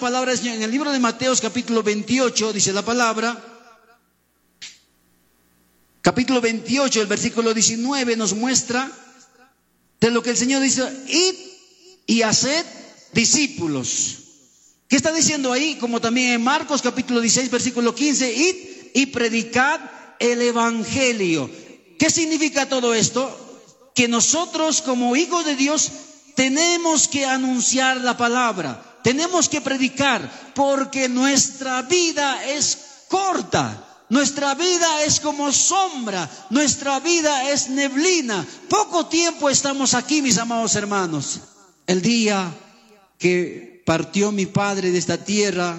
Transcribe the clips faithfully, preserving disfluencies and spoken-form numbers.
palabra del Señor en el libro de Mateos capítulo veintiocho, dice la palabra, capítulo veintiocho, el versículo diecinueve nos muestra de lo que el Señor dice: id y haced discípulos. ¿Qué está diciendo ahí? Como también en Marcos capítulo dieciséis, versículo quince, id y predicad el evangelio. ¿Qué significa todo esto? Que nosotros como hijos de Dios tenemos que anunciar la palabra, tenemos que predicar, porque nuestra vida es corta. Nuestra vida es como sombra, nuestra vida es neblina. Poco tiempo estamos aquí, mis amados hermanos. El día que partió mi padre de esta tierra,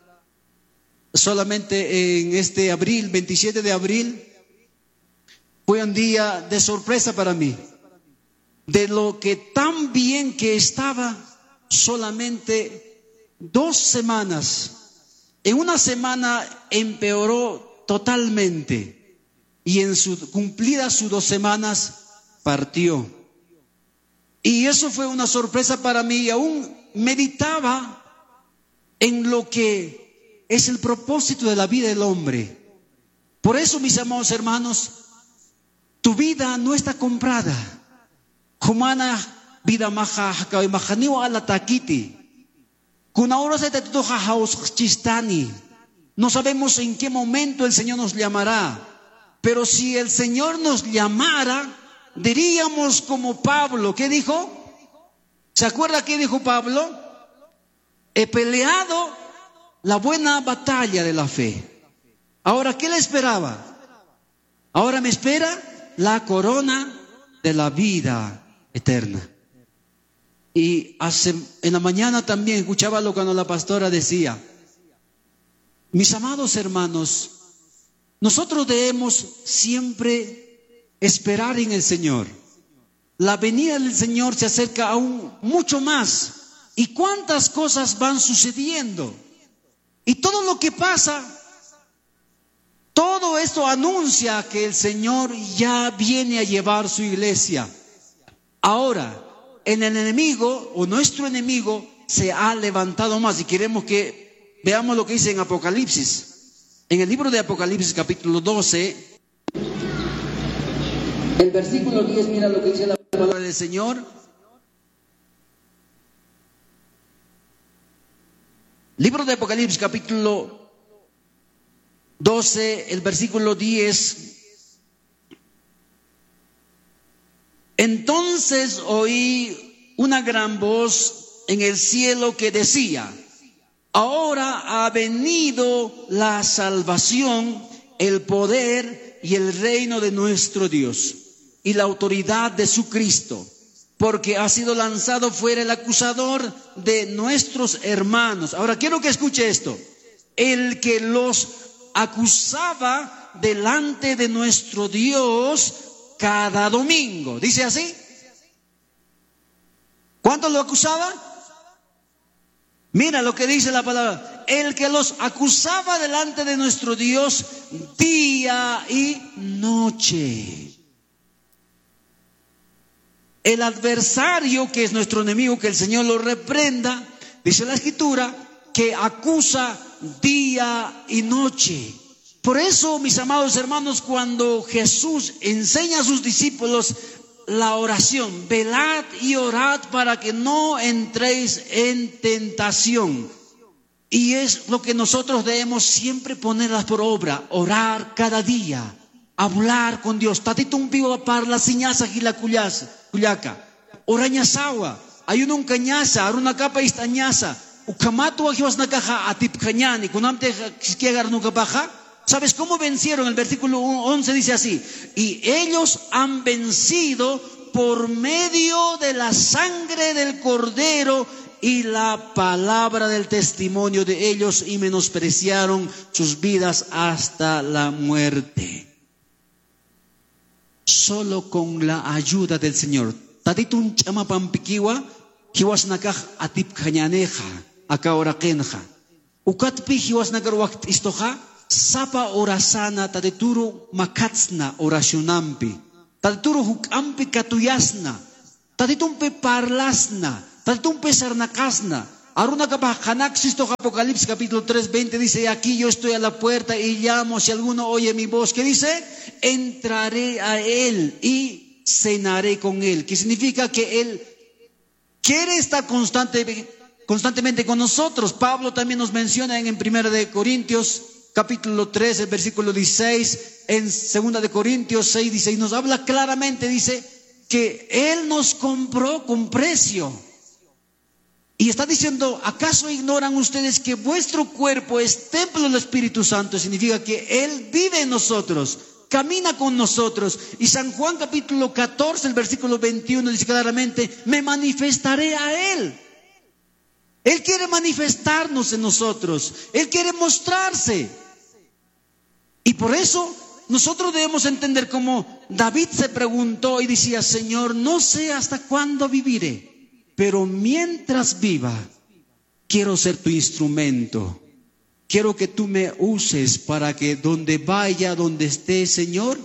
solamente en este abril, veintisiete de abril, fue un día de sorpresa para mí. De lo que tan bien que estaba, solamente dos semanas. En una semana empeoró totalmente, y en su cumplidas sus dos semanas partió. Y eso fue una sorpresa para mí, y aún meditaba en lo que es el propósito de la vida del hombre. Por eso, mis amados hermanos, tu vida no está comprada. Humana vida maja hakawi mahaniwa ala takiti. Kuna ora se te toja haus chistani. No sabemos en qué momento el Señor nos llamará, pero si el Señor nos llamara, diríamos como Pablo. ¿Qué dijo? ¿Se acuerda qué dijo Pablo? He peleado la buena batalla de la fe. Ahora, ¿qué le esperaba? Ahora me espera la corona de la vida eterna. Y hace, en la mañana también escuchaba lo cuando la pastora decía: mis amados hermanos, nosotros debemos siempre esperar en el Señor. La venida del Señor se acerca aún mucho más. ¿Y cuántas cosas van sucediendo? Y todo lo que pasa, todo esto anuncia que el Señor ya viene a llevar su iglesia. Ahora, en el enemigo, o nuestro enemigo, se ha levantado más. Y queremos que veamos lo que dice en Apocalipsis. En el libro de Apocalipsis capítulo doce, el versículo diez, mira lo que dice la palabra del Señor. Libro de Apocalipsis capítulo doce, el versículo diez. Entonces oí una gran voz en el cielo que decía: ahora ha venido la salvación, el poder y el reino de nuestro Dios y la autoridad de su Cristo, porque ha sido lanzado fuera el acusador de nuestros hermanos. Ahora quiero que escuche esto: el que los acusaba delante de nuestro Dios cada domingo. ¿Dice así? ¿Cuánto lo acusaba? Mira lo que dice la palabra: el que los acusaba delante de nuestro Dios día y noche. El adversario, que es nuestro enemigo, que el Señor lo reprenda, dice la Escritura, que acusa día y noche. Por eso, mis amados hermanos, cuando Jesús enseña a sus discípulos la oración, velad y orad para que no entréis en tentación. Y es lo que nosotros debemos siempre ponerlas por obra: orar cada día, hablar con Dios. Tatitum piwa parla siñasa gila kullaka. Orañasawa, ayunun cañasa, aruna capa istañasa. Ukamatu ajiwas nakaja atip cañani, kunamte kiagar nunca baja. ¿Sabes cómo vencieron? El versículo once dice así: y ellos han vencido por medio de la sangre del Cordero y la palabra del testimonio de ellos, y menospreciaron sus vidas hasta la muerte. Solo con la ayuda del Señor. Tatitun chama pampikiwa, hiwasnakaj atip kañaneja, akaorakenja. Ukatpi hiwasnakar wakt istoja, sapa orasana tatituru makatsna oracionampi. Tatituru hukampi katuyasna. Tatitumpe parlasna. Tatitumpe sarnakasna. Aruna Kapahanaxisto, Apocalipsis capítulo tres, veinte dice, aquí yo estoy a la puerta y llamo, si alguno oye mi voz, ¿qué dice? Entraré a él y cenaré con él. Que significa que él quiere estar constante, constantemente con nosotros. Pablo también nos menciona en, en primera de Corintios capítulo tres, el versículo dieciséis, en segunda de Corintios seis, dieciséis, nos habla claramente, dice que él nos compró con precio. Y está diciendo, ¿acaso ignoran ustedes que vuestro cuerpo es templo del Espíritu Santo? Significa que Él vive en nosotros, camina con nosotros. Y San Juan capítulo catorce, el versículo veintiuno dice claramente, me manifestaré a Él. Él quiere manifestarnos en nosotros, Él quiere mostrarse. Y por eso nosotros debemos entender como David se preguntó y decía, Señor, no sé hasta cuándo viviré, pero mientras viva, quiero ser tu instrumento. Quiero que tú me uses para que donde vaya, donde esté, Señor,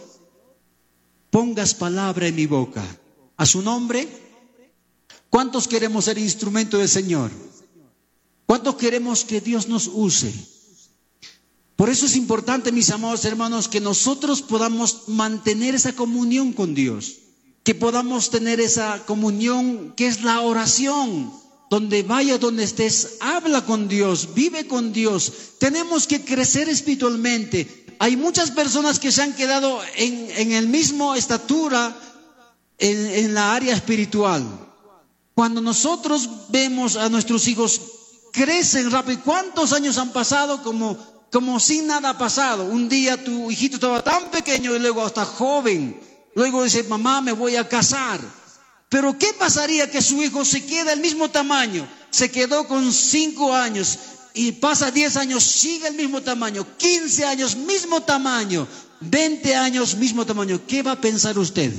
pongas palabra en mi boca. A su nombre, ¿cuántos queremos ser instrumento del Señor? ¿Cuántos queremos que Dios nos use? Por eso es importante, mis amados hermanos, que nosotros podamos mantener esa comunión con Dios. Que podamos tener esa comunión que es la oración, donde vaya, donde estés, habla con Dios, vive con Dios. Tenemos que crecer espiritualmente. Hay muchas personas que se han quedado en, en el mismo estatura en, en la área espiritual. Cuando nosotros vemos a nuestros hijos crecen rápido, ¿cuántos años han pasado como, como sin nada ha pasado? Un día tu hijito estaba tan pequeño y luego hasta joven. Luego dice, mamá, me voy a casar. Pero ¿qué pasaría que su hijo se queda el mismo tamaño? Se quedó con cinco años y pasa diez años, sigue el mismo tamaño, quince años, mismo tamaño, veinte años, mismo tamaño. ¿Qué va a pensar usted?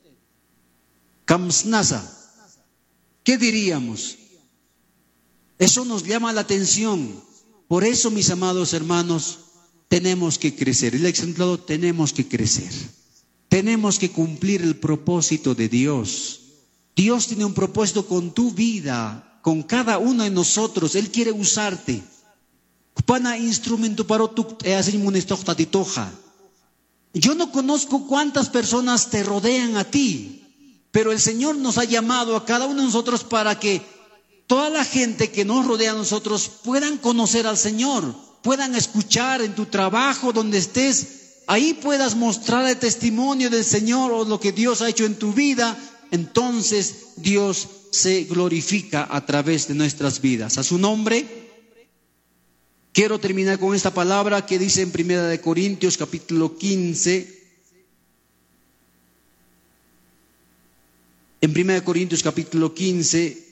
Kamsnasa. ¿Qué diríamos? Eso nos llama la atención. Por eso, mis amados hermanos, tenemos que crecer. El ejemplado, tenemos que crecer. Tenemos que cumplir el propósito de Dios. Dios tiene un propósito con tu vida, con cada uno de nosotros. Él quiere usarte. Pana instrumento para tu Yo no conozco cuántas personas te rodean a ti, pero el Señor nos ha llamado a cada uno de nosotros para que toda la gente que nos rodea a nosotros puedan conocer al Señor, puedan escuchar en tu trabajo, donde estés. Ahí puedas mostrar el testimonio del Señor o lo que Dios ha hecho en tu vida. Entonces Dios se glorifica a través de nuestras vidas. A su nombre. Quiero terminar con esta palabra que dice en primera de Corintios capítulo quince. En primera de Corintios capítulo quince.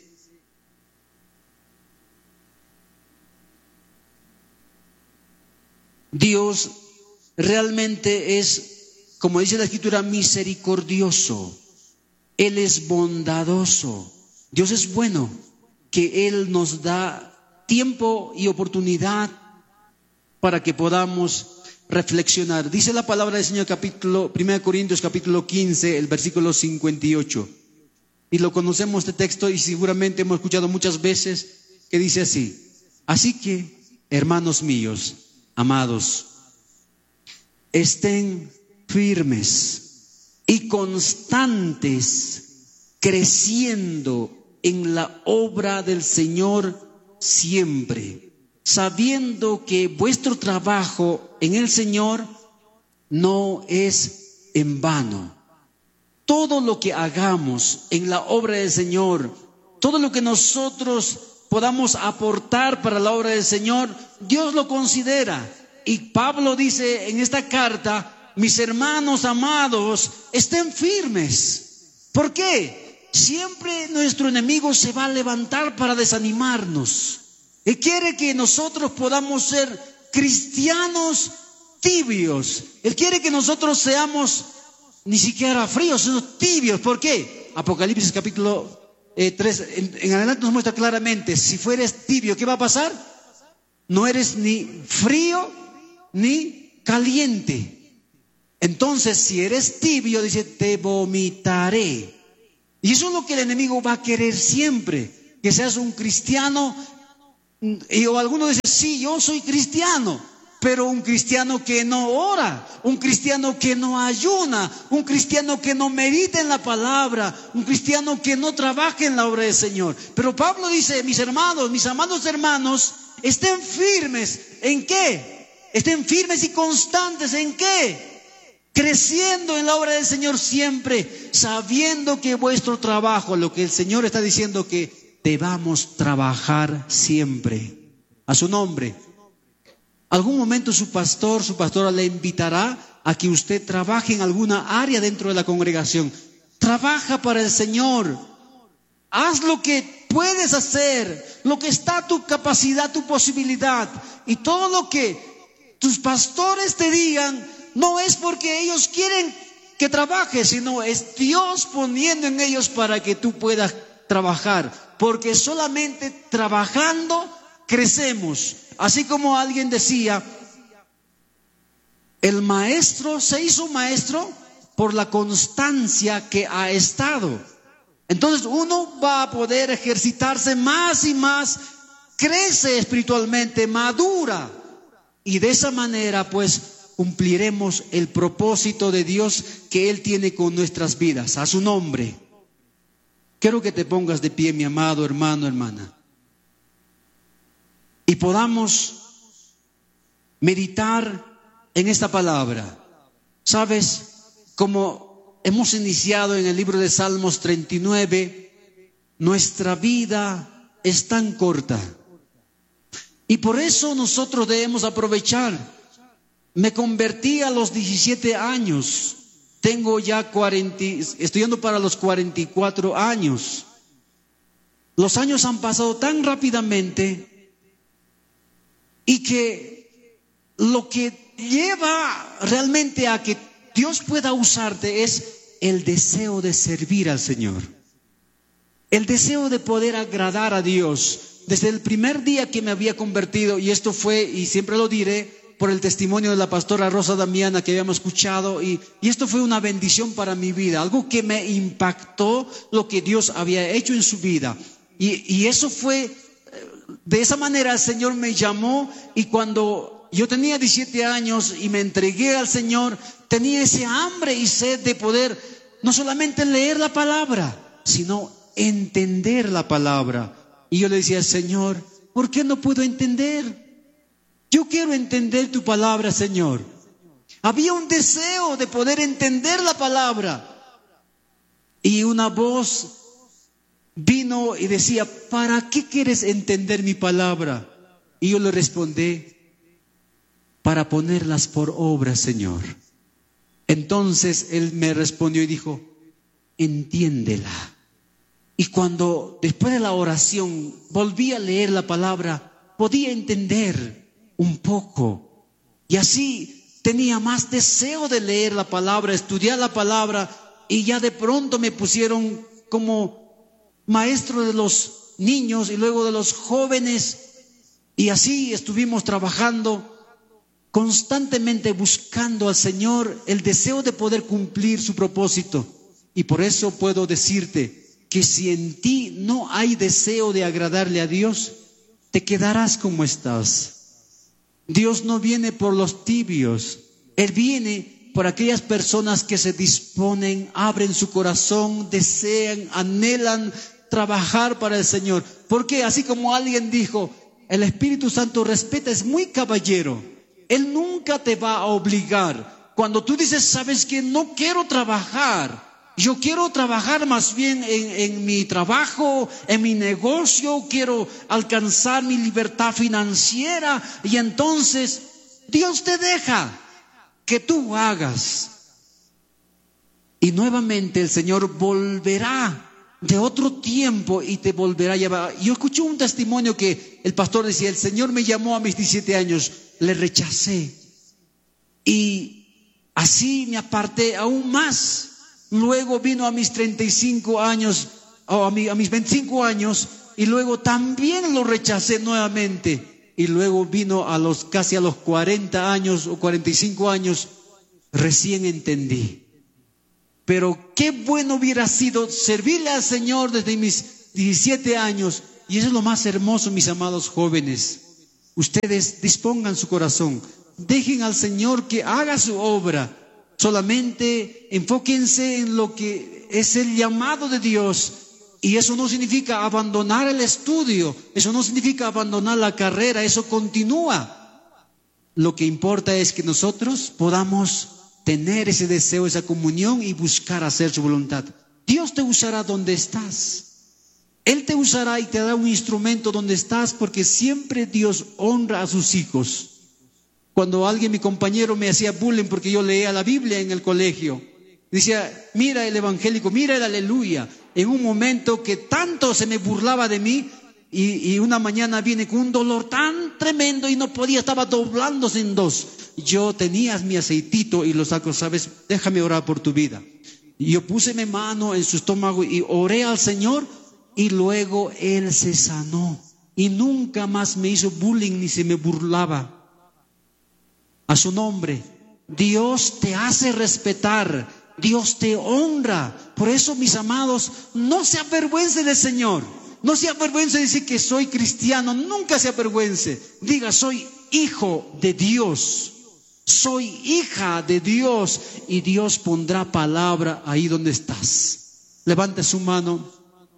Dios realmente es, como dice la Escritura, misericordioso. Él es bondadoso. Dios es bueno, que Él nos da tiempo y oportunidad para que podamos reflexionar. Dice la palabra del Señor, capítulo, primera de Corintios capítulo quince, el versículo cincuenta y ocho. Y lo conocemos este texto y seguramente hemos escuchado muchas veces, que dice así: así que, hermanos míos, amados, estén firmes y constantes, creciendo en la obra del Señor siempre, sabiendo que vuestro trabajo en el Señor no es en vano. Todo lo que hagamos en la obra del Señor, todo lo que nosotros podamos aportar para la obra del Señor, Dios lo considera. Y Pablo dice en esta carta: mis hermanos amados, estén firmes. ¿Por qué? Siempre nuestro enemigo se va a levantar para desanimarnos. Él quiere que nosotros podamos ser cristianos tibios. Él quiere que nosotros seamos ni siquiera fríos, sino tibios. ¿Por qué? Apocalipsis capítulo eh, tres en, en adelante nos muestra claramente: si fueres tibio, ¿qué va a pasar? No eres ni frío ni caliente. Entonces, si eres tibio, dice, te vomitaré. Y eso es lo que el enemigo va a querer siempre, que seas un cristiano Y o alguno dice, sí, yo soy cristiano. Pero un cristiano que no ora, un cristiano que no ayuna, un cristiano que no medita en la palabra, un cristiano que no trabaja en la obra del Señor. Pero Pablo dice, mis hermanos, mis amados hermanos, estén firmes. ¿En qué? Estén firmes y constantes. ¿En qué? Creciendo en la obra del Señor siempre, sabiendo que vuestro trabajo, lo que el Señor está diciendo, que debamos trabajar siempre. A su nombre. Algún momento su pastor, su pastora le invitará a que usted trabaje en alguna área dentro de la congregación. Trabaja para el Señor. Haz lo que puedes hacer, lo que está a tu capacidad, tu posibilidad. Y todo lo que tus pastores te digan, no es porque ellos quieren que trabajes, sino es Dios poniendo en ellos para que tú puedas trabajar. Porque solamente trabajando crecemos. Así como alguien decía, el maestro se hizo maestro por la constancia que ha estado. Entonces uno va a poder ejercitarse más y más, crece espiritualmente, madura. Y de esa manera pues cumpliremos el propósito de Dios que Él tiene con nuestras vidas. A su nombre. Quiero que te pongas de pie, mi amado hermano, hermana. Y podamos meditar en esta palabra. ¿Sabes? Como hemos iniciado en el libro de Salmos treinta y nueve, nuestra vida es tan corta. Y por eso nosotros debemos aprovechar. Me convertí a los diecisiete años. Tengo ya cuarenta, estudiando para los cuarenta y cuatro años. Los años han pasado tan rápidamente. Y que lo que lleva realmente a que Dios pueda usarte es el deseo de servir al Señor. El deseo de poder agradar a Dios. Desde el primer día que me había convertido, y esto fue, y siempre lo diré, por el testimonio de la pastora Rosa Damiana que habíamos escuchado, y, y esto fue una bendición para mi vida, algo que me impactó lo que Dios había hecho en su vida. Y, y eso fue... De esa manera el Señor me llamó, y cuando yo tenía diecisiete años y me entregué al Señor, tenía ese hambre y sed de poder no solamente leer la palabra, sino entender la palabra. Y yo le decía, Señor, ¿por qué no puedo entender? Yo quiero entender tu palabra, Señor. Había un deseo de poder entender la palabra. Y una voz vino y decía, ¿para qué quieres entender mi palabra? Y yo le respondí, para ponerlas por obra, Señor. Entonces él me respondió y dijo, entiéndela. Y cuando después de la oración volví a leer la palabra, podía entender un poco. Y así tenía más deseo de leer la palabra, estudiar la palabra, y ya de pronto me pusieron como maestro de los niños y luego de los jóvenes, y así estuvimos trabajando constantemente, buscando al Señor el deseo de poder cumplir su propósito. Y por eso puedo decirte que si en ti no hay deseo de agradarle a Dios, te quedarás como estás. Dios no viene por los tibios, Él viene por aquellas personas que se disponen, abren su corazón, desean, anhelan trabajar para el Señor. Porque así como alguien dijo, el Espíritu Santo respeta, es muy caballero. Él nunca te va a obligar. Cuando tú dices, sabes que no quiero trabajar, yo quiero trabajar más bien en, en mi trabajo, en mi negocio, quiero alcanzar mi libertad financiera, y entonces Dios te deja que tú hagas. Y nuevamente el Señor volverá de otro tiempo y te volverá a llevar. Yo escuché un testimonio que el pastor decía, el Señor me llamó a mis diecisiete años, le rechacé. Y así me aparté aún más. Luego vino a mis treinta y cinco años, o a, mi, a mis veinticinco años, y luego también lo rechacé nuevamente. Y luego vino a los casi a los cuarenta años o cuarenta y cinco años, recién entendí. Pero qué bueno hubiera sido servirle al Señor desde mis diecisiete años Y eso es lo más hermoso, mis amados jóvenes. Ustedes dispongan su corazón, dejen al Señor que haga su obra. Solamente enfóquense en lo que es el llamado de Dios. Y eso no significa abandonar el estudio, eso no significa abandonar la carrera, eso continúa. Lo que importa es que nosotros podamos tener ese deseo, esa comunión y buscar hacer su voluntad. Dios te usará donde estás. Él te usará y te dará un instrumento donde estás, porque siempre Dios honra a sus hijos. Cuando alguien, mi compañero, me hacía bullying porque yo leía la Biblia en el colegio, decía, mira el evangélico, mira el aleluya. En un momento que tanto se me burlaba de mí, y, y una mañana viene con un dolor tan tremendo y no podía, estaba doblándose en dos. Yo tenía mi aceitito y lo saco, sabes, déjame orar por tu vida. Y yo puse mi mano en su estómago y oré al Señor, y luego Él se sanó. Y nunca más me hizo bullying ni se me burlaba. A su nombre, Dios te hace respetar, Dios te honra. Por eso, mis amados, no se avergüence del Señor. No se avergüence de decir que soy cristiano. Nunca se avergüence. Diga, soy hijo de Dios. Soy hija de Dios. Y Dios pondrá palabra ahí donde estás. Levante su mano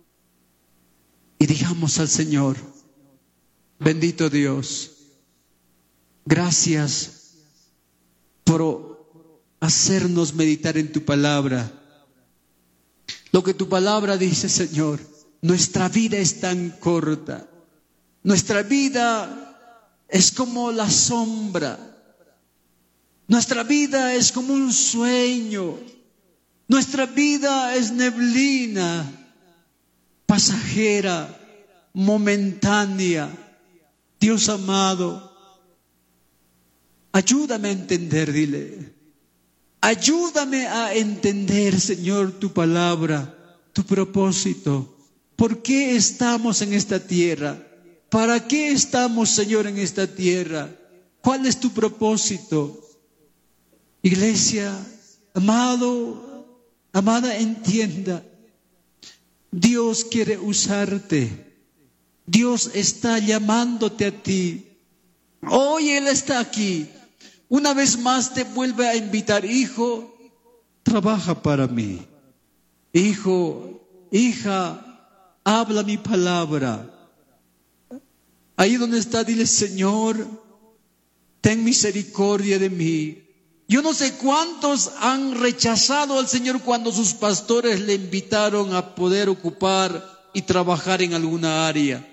y digamos al Señor, bendito Dios, gracias por hacernos meditar en tu palabra. Lo que tu palabra dice, Señor, nuestra vida es tan corta. Nuestra vida es como la sombra. Nuestra vida es como un sueño. Nuestra vida es neblina, pasajera, momentánea. Dios amado, ayúdame a entender, dile. Ayúdame a entender, Señor, tu palabra, tu propósito. ¿Por qué estamos en esta tierra? ¿Para qué estamos, Señor, en esta tierra? ¿Cuál es tu propósito? Iglesia, amado, amada, entienda. Dios quiere usarte. Dios está llamándote a ti. Hoy Él está aquí. Una vez más te vuelve a invitar, hijo, trabaja para mí. Hijo, hija, habla mi palabra. Ahí donde está, dile, Señor, ten misericordia de mí. Yo no sé cuántos han rechazado al Señor cuando sus pastores le invitaron a poder ocupar y trabajar en alguna área.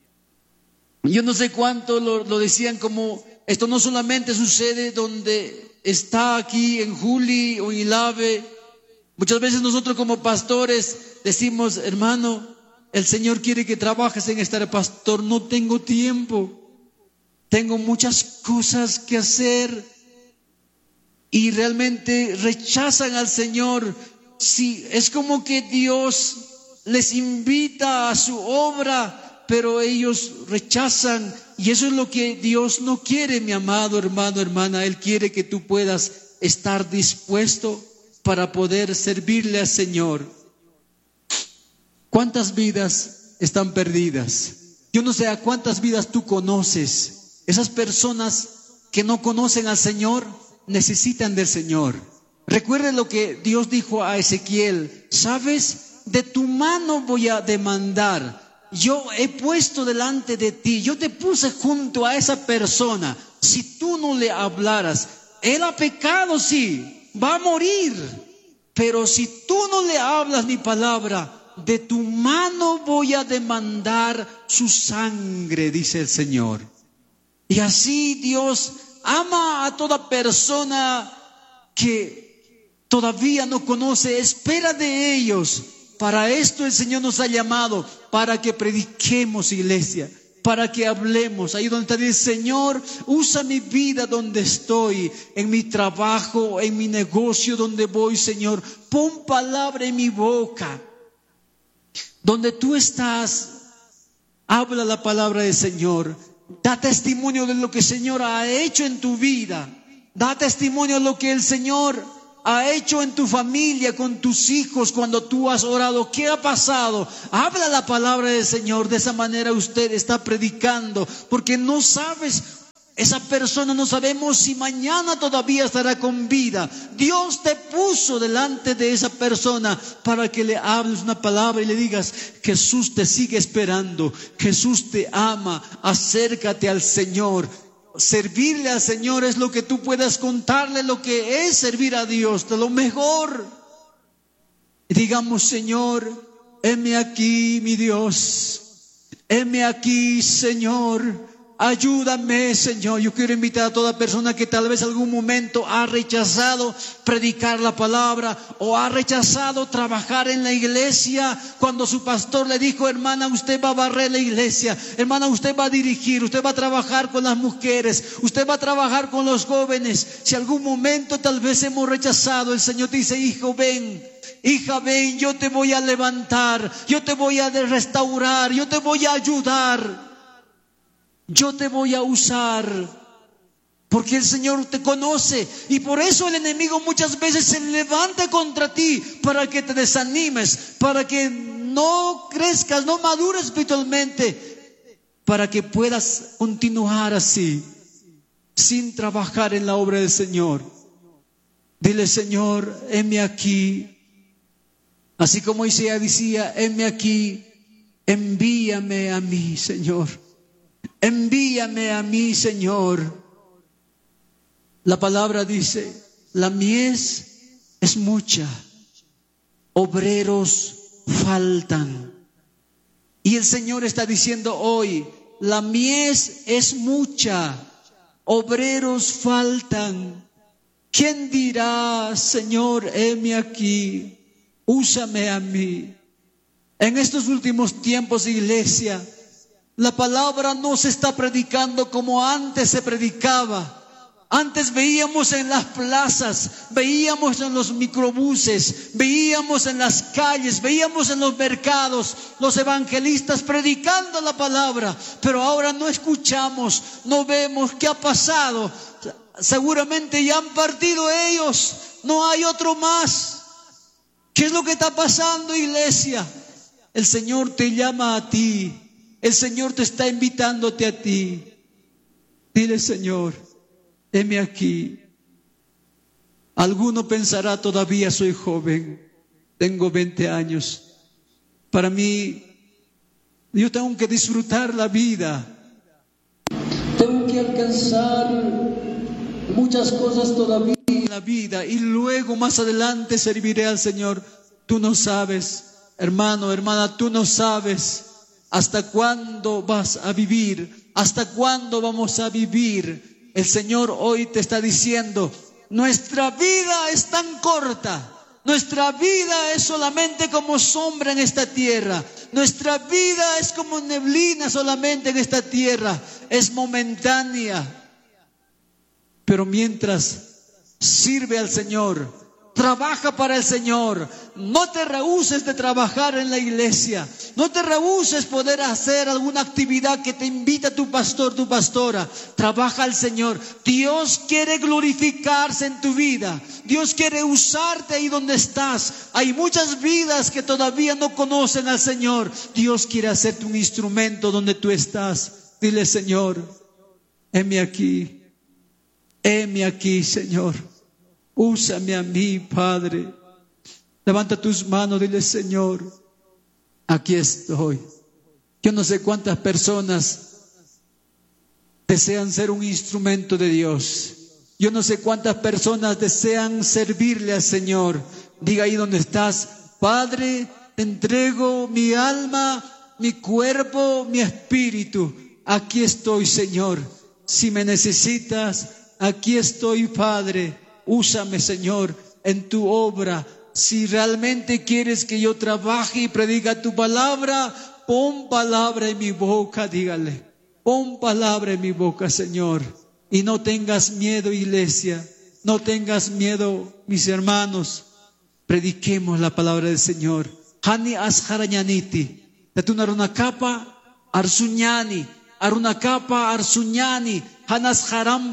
Yo no sé cuánto lo, lo decían como, esto no solamente sucede donde está aquí en Juli o en Ilave. Muchas veces nosotros como pastores decimos, hermano, el Señor quiere que trabajes en esta área. Pastor, no tengo tiempo. Tengo muchas cosas que hacer. Y realmente rechazan al Señor. Sí, es como que Dios les invita a su obra, pero ellos rechazan. Y eso es lo que Dios no quiere, mi amado hermano, hermana. Él quiere que tú puedas estar dispuesto para poder servirle al Señor. ¿Cuántas vidas están perdidas? Yo no sé a cuántas vidas tú conoces. Esas personas que no conocen al Señor necesitan del Señor. Recuerde lo que Dios dijo a Ezequiel. ¿Sabes? De tu mano voy a demandar. Yo he puesto delante de ti, yo te puse junto a esa persona. Si tú no le hablaras, él ha pecado, sí, va a morir. Pero si tú no le hablas mi palabra, de tu mano voy a demandar su sangre, dice el Señor. Y así Dios ama a toda persona que todavía no conoce, espera de ellos. Para esto el Señor nos ha llamado, para que prediquemos, iglesia, para que hablemos. Ahí donde está, dice, Señor, usa mi vida donde estoy, en mi trabajo, en mi negocio, donde voy, Señor. Pon palabra en mi boca. Donde tú estás, habla la palabra del Señor. Da testimonio de lo que el Señor ha hecho en tu vida. Da testimonio de lo que el Señor ha hecho en tu familia, con tus hijos, cuando tú has orado? ¿Qué ha pasado? Habla la palabra del Señor. De esa manera usted está predicando, porque no sabes, esa persona no sabemos si mañana todavía estará con vida. Dios te puso delante de esa persona para que le hables una palabra y le digas: Jesús te sigue esperando, Jesús te ama, acércate al Señor. Servirle al Señor es lo que tú puedas contarle, lo que es servir a Dios, de lo mejor. Y digamos: Señor, heme aquí, mi Dios, heme aquí, Señor. Ayúdame, Señor. Yo quiero invitar a toda persona que tal vez algún momento ha rechazado predicar la palabra, o ha rechazado trabajar en la iglesia, cuando su pastor le dijo: hermana, usted va a barrer la iglesia, hermana, usted va a dirigir, usted va a trabajar con las mujeres, usted va a trabajar con los jóvenes. Si algún momento tal vez hemos rechazado, el Señor dice: hijo, ven, hija, ven, yo te voy a levantar, yo te voy a restaurar, yo te voy a ayudar. Yo te voy a usar, porque el Señor te conoce. Y por eso el enemigo muchas veces se levanta contra ti, para que te desanimes, para que no crezcas, no madures espiritualmente, para que puedas continuar así, sin trabajar en la obra del Señor. Dile: Señor, heme aquí. Así como Isaías decía: heme aquí, envíame a mí, Señor. Envíame a mí, Señor. La palabra dice: la mies es mucha, obreros faltan. Y el Señor está diciendo hoy: la mies es mucha, obreros faltan. ¿Quién dirá: Señor, heme aquí, úsame a mí? En estos últimos tiempos, iglesia, la palabra no se está predicando como antes se predicaba. Antes veíamos en las plazas, veíamos en los microbuses, veíamos en las calles, veíamos en los mercados los evangelistas predicando la palabra. Pero ahora no escuchamos, no vemos. ¿Qué ha pasado? Seguramente ya han partido ellos, no hay otro más. ¿Qué es lo que está pasando, iglesia? El Señor te llama a ti. El Señor te está invitándote a ti. Dile: Señor, heme aquí. Alguno pensará: todavía soy joven, tengo veinte años. Para mí, yo tengo que disfrutar la vida. Tengo que alcanzar muchas cosas todavía en la vida, y luego más adelante serviré al Señor. Tú no sabes, hermano, hermana, tú no sabes ¿hasta cuándo vas a vivir? ¿Hasta cuándo vamos a vivir? El Señor hoy te está diciendo: nuestra vida es tan corta. Nuestra vida es solamente como sombra en esta tierra. Nuestra vida es como neblina solamente en esta tierra. Es momentánea. Pero mientras sirve al Señor, trabaja para el Señor, no te rehúses de trabajar en la iglesia, no te rehúses poder hacer alguna actividad que te invita tu pastor, tu pastora. Trabaja al Señor. Dios quiere glorificarse en tu vida. Dios quiere usarte ahí donde estás. Hay muchas vidas que todavía no conocen al Señor. Dios quiere hacerte un instrumento donde tú estás. Dile: Señor, heme aquí, heme aquí, Señor. Úsame a mí, Padre. Levanta tus manos, dile: Señor, aquí estoy. Yo no sé cuántas personas desean ser un instrumento de Dios. Yo no sé cuántas personas desean servirle al Señor. Diga ahí donde estás: Padre, te entrego mi alma, mi cuerpo, mi espíritu. Aquí estoy, Señor. Si me necesitas, aquí estoy, Padre. Úsame, Señor, en tu obra. Si realmente quieres que yo trabaje y prediga tu palabra, pon palabra en mi boca, dígale. Pon palabra en mi boca, Señor. Y no tengas miedo, iglesia. No tengas miedo, mis hermanos. Prediquemos la palabra del Señor. Hani asharañaniti. Tatuna runakapa arsuñani. Arunakapa arsuñani. Hanas haramti.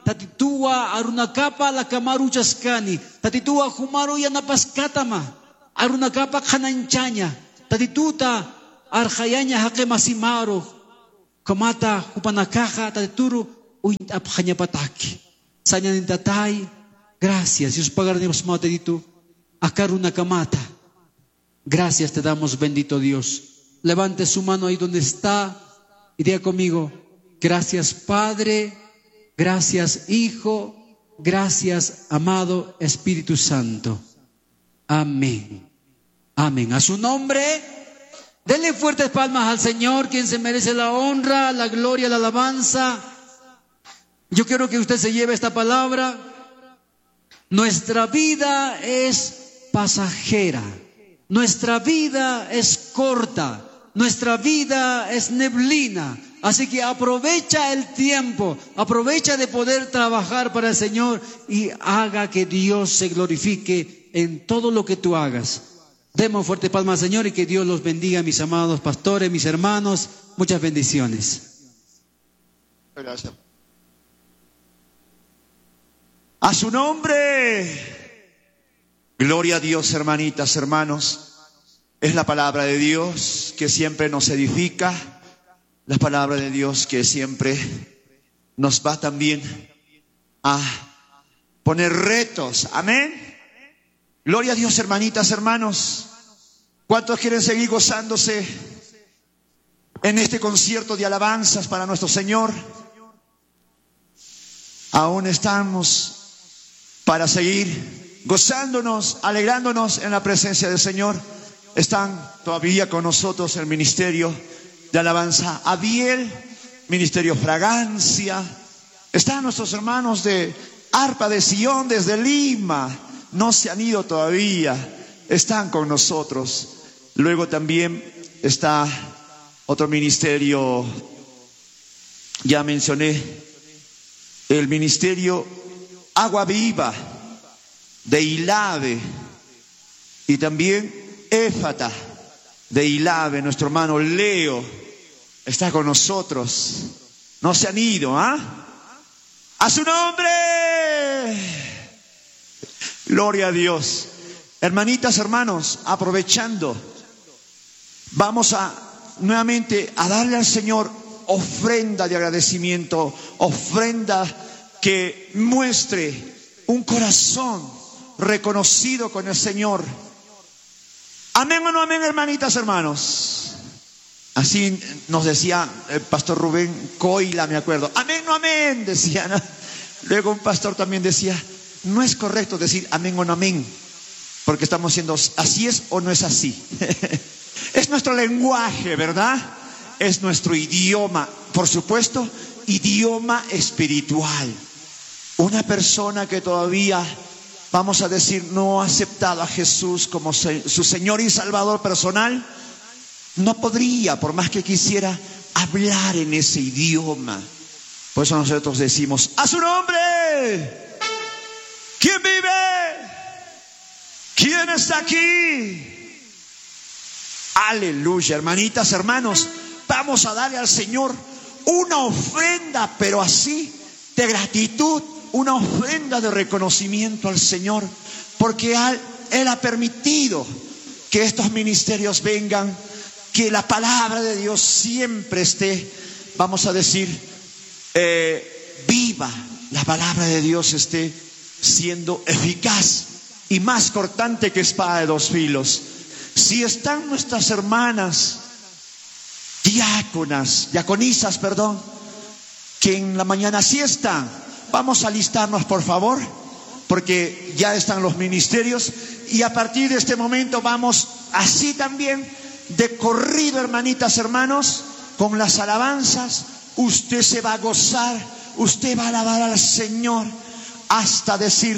tatitua arunakapa la kamaruchaskani, tatitua humaru yanapaskatama, arunakapa kananchaña, tatituta arjayaña hake masimaro, kamata hupanakaja tatituru uint apjaña pataki. Sañanintatay, gracias, Dios pagaremos matedito, akaruna kamata. Gracias te damos, bendito Dios. Levante su mano ahí donde está y diga conmigo, gracias Padre, gracias Hijo, gracias amado Espíritu Santo. Amén. Amén. A su nombre, denle fuertes palmas al Señor, quien se merece la honra, la gloria, la alabanza. Yo quiero que usted se lleve esta palabra. Nuestra vida es pasajera. Nuestra vida es corta. Nuestra vida es neblina. Así que aprovecha el tiempo. Aprovecha de poder trabajar para el Señor y haga que Dios se glorifique en todo lo que tú hagas. Demos fuerte palma al Señor y que Dios los bendiga, mis amados pastores, mis hermanos. Muchas bendiciones. Gracias. A su nombre. Gloria a Dios, hermanitas, hermanos. Es la palabra de Dios que siempre nos edifica. La palabra de Dios que siempre nos va también a poner retos. Amén. Gloria a Dios, hermanitas, hermanos. ¿Cuántos quieren seguir gozándose en este concierto de alabanzas para nuestro Señor? Aún estamos para seguir gozándonos, alegrándonos en la presencia del Señor. Están todavía con nosotros el ministerio de alabanza Abiel, ministerio Fragancia. Están nuestros hermanos de Arpa de Sion desde Lima. No se han ido todavía, están con nosotros. Luego también está otro ministerio, ya mencioné, el ministerio Agua Viva de Ilave, y también Éfata de Ilave. Nuestro hermano Leo está con nosotros. No se han ido, ¿ah? ¡A su nombre! Gloria a Dios. Hermanitas, hermanos, aprovechando, vamos a nuevamente a darle al Señor ofrenda de agradecimiento, ofrenda que muestre un corazón reconocido con el Señor. Amén o no amén, hermanitas, hermanos. Así nos decía el pastor Rubén Coila, me acuerdo. Amén o amén, decía, ¿no? Luego un pastor también decía, no es correcto decir amén o no amén, porque estamos diciendo así es o no es así. Es nuestro lenguaje, ¿verdad? Es nuestro idioma, por supuesto, idioma espiritual. Una persona que todavía, vamos a decir, no ha aceptado a Jesús como su Señor y Salvador personal, no podría, por más que quisiera, hablar en ese idioma. Por eso nosotros decimos, ¡a su nombre! ¿Quién vive? ¿Quién está aquí? Aleluya, hermanitas, hermanos, vamos a darle al Señor una ofrenda, pero así, de gratitud, una ofrenda de reconocimiento al Señor, porque Él ha permitido que estos ministerios vengan, que la palabra de Dios siempre esté, vamos a decir, eh, viva, la palabra de Dios esté siendo eficaz y más cortante que espada de dos filos. Si están nuestras hermanas diáconas, diaconisas, perdón, que en la mañana sí están, vamos a alistarnos, por favor, porque ya están los ministerios, y a partir de este momento vamos así también de corrido, hermanitas, hermanos, con las alabanzas. Usted se va a gozar, usted va a alabar al Señor hasta decir,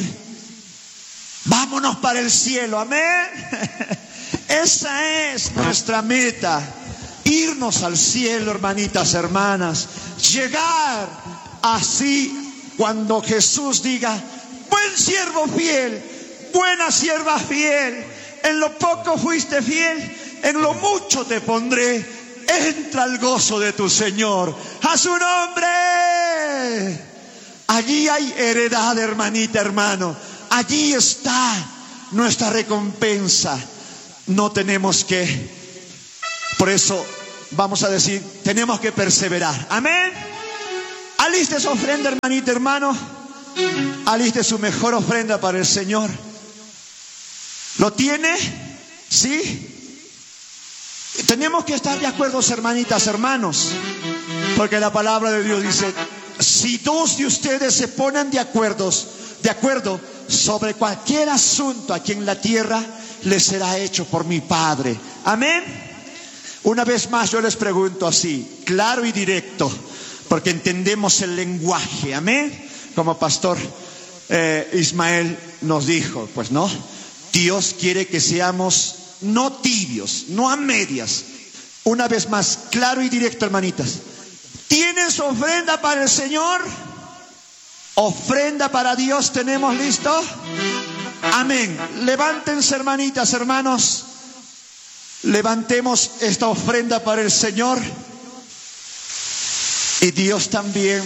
vámonos para el cielo, amén. Esa es nuestra meta, irnos al cielo, hermanitas, hermanas, llegar así cuando Jesús diga, buen siervo fiel, buena sierva fiel, en lo poco fuiste fiel, en lo mucho te pondré, entra al gozo de tu Señor. A su nombre, Allí hay heredad, hermanita, hermano. Allí está nuestra recompensa. No tenemos que, por eso vamos a decir, tenemos que perseverar. Amén. Aliste su ofrenda, hermanita, hermano. Aliste su mejor ofrenda para el Señor. ¿Lo tiene? ¿Sí? Tenemos que estar de acuerdo, hermanitas, hermanos, porque la palabra de Dios dice: si dos de ustedes se ponen de acuerdo, de acuerdo sobre cualquier asunto aquí en la tierra, les será hecho por mi Padre. Amén. Una vez más yo les pregunto así, claro y directo, porque entendemos el lenguaje. Amén. Como pastor eh, Ismael nos dijo, pues no, Dios quiere que seamos no tibios, no a medias. Una vez más, claro y directo, hermanitas. ¿Tienen su ofrenda para el Señor? ¿Ofrenda para Dios tenemos listo? Amén. Levántense, hermanitas, hermanos. Levantemos esta ofrenda para el Señor. Y Dios también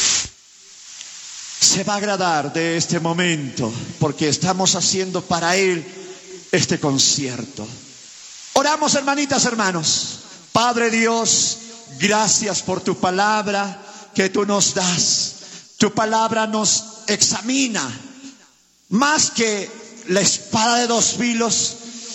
se va a agradar de este momento, porque estamos haciendo para Él este concierto. Oramos, hermanitas, hermanos. Padre Dios, gracias por tu palabra que tú nos das. Tu palabra nos examina más que la espada de dos filos.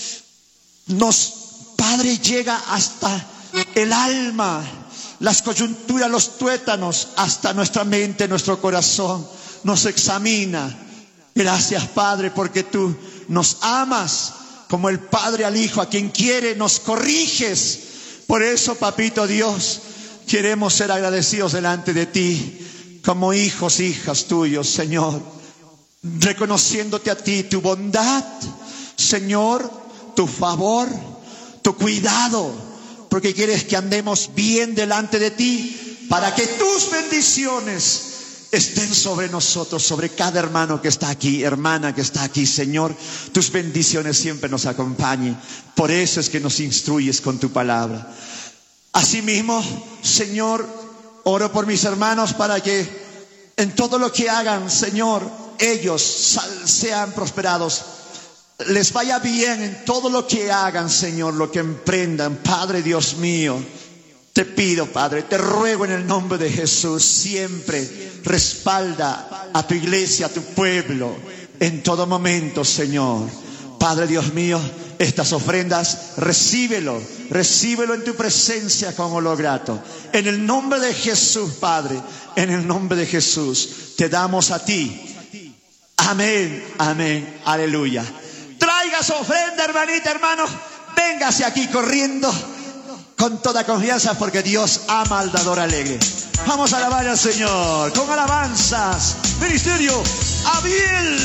Nos, Padre, llega hasta el alma, las coyunturas, los tuétanos, hasta nuestra mente, nuestro corazón. Nos examina. Gracias, Padre, porque tú nos amas como el Padre al Hijo, a quien quiere, nos corriges. Por eso, Papito Dios, queremos ser agradecidos delante de ti, como hijos, hijas tuyos, Señor, reconociéndote a ti, tu bondad, Señor, tu favor, tu cuidado, porque quieres que andemos bien delante de ti, para que tus bendiciones estén sobre nosotros, sobre cada hermano que está aquí, hermana que está aquí, Señor. Tus bendiciones siempre nos acompañen. Por eso es que nos instruyes con tu palabra. Asimismo, Señor, oro por mis hermanos para que en todo lo que hagan, Señor, ellos sean prosperados. Les vaya bien en todo lo que hagan, Señor, lo que emprendan. Padre Dios mío, te pido, Padre, te ruego en el nombre de Jesús, siempre respalda a tu iglesia, a tu pueblo, en todo momento, Señor. Padre Dios mío, estas ofrendas, recíbelo, recíbelo en tu presencia como lo grato. En el nombre de Jesús, Padre, en el nombre de Jesús, te damos a ti. Amén, amén, aleluya. Traiga su ofrenda, hermanita, hermano, véngase aquí corriendo con toda confianza, porque Dios ama al dador alegre. Vamos a alabar al Señor con alabanzas. Ministerio Abiel.